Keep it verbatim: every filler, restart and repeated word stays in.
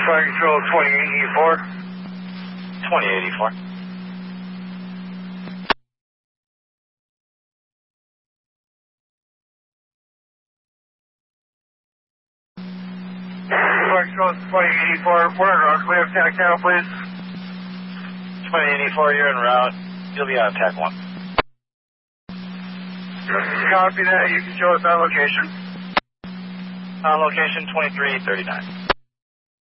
Flight Control twenty eighty-four. twenty eighty-four. Flight Control twenty eighty-four. We're en route. Clear Tac now, please. twenty eighty-four, you're en route. You'll be on Tac one. Copy that. You can show us on location. On location twenty-three thirty-nine.